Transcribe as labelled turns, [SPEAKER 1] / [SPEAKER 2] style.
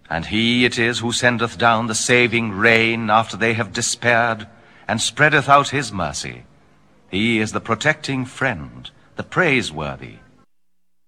[SPEAKER 1] And he it is who sendeth down the saving rain after they have despaired, and spreadeth out his mercy. He is the protecting friend, the praiseworthy,